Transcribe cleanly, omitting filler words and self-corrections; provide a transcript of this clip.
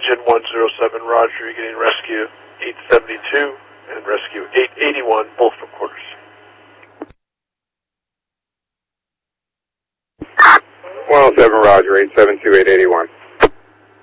Engine 107, Roger. You're getting rescue 872 and rescue 881, both from quarters. 107, Roger. 872, 881.